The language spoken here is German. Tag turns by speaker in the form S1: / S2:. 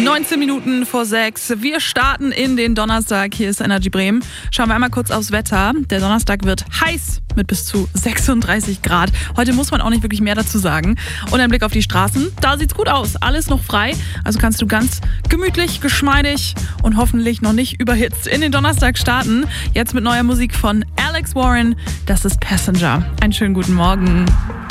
S1: 19 Minuten vor 6. Wir starten in den Donnerstag. Hier ist Energy Bremen. Schauen wir einmal kurz aufs Wetter. Der Donnerstag wird heiß mit bis zu 36 Grad. Heute muss man auch nicht wirklich mehr dazu sagen. Und ein Blick auf die Straßen. Da sieht's gut aus. Alles noch frei. Also kannst du ganz gemütlich, geschmeidig und hoffentlich noch nicht überhitzt in den Donnerstag starten. Jetzt mit neuer Musik von Alex Warren. Das ist Passenger. Einen schönen guten Morgen.